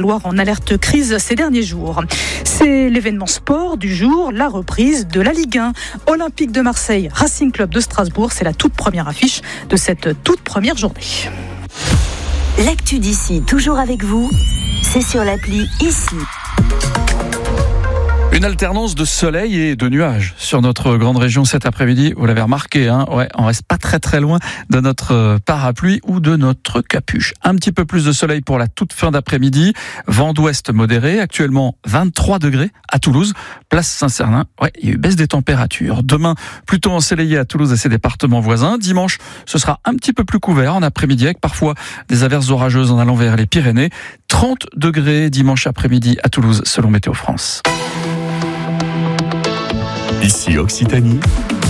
Loire en alerte crise ces derniers jours. C'est l'événement sport du jour, la reprise de la Ligue 1. Olympique de Marseille, Racing Club de Strasbourg, c'est la toute première affiche de cette toute première journée. L'actu d'ici, toujours avec vous, c'est sur l'appli Ici. Une alternance de soleil et de nuages sur notre grande région cet après-midi. Vous l'avez remarqué, on reste pas très loin de notre parapluie ou de notre capuche. Un petit peu plus de soleil pour la toute fin d'après-midi. Vent d'ouest modéré. Actuellement 23 degrés à Toulouse. Place Saint-Cernin. Il y a eu baisse des températures. Demain, plutôt ensoleillé à Toulouse et ses départements voisins. Dimanche, ce sera un petit peu plus couvert en après-midi avec parfois des averses orageuses en allant vers les Pyrénées. 30 degrés dimanche après-midi à Toulouse selon Météo France. Ici Occitanie,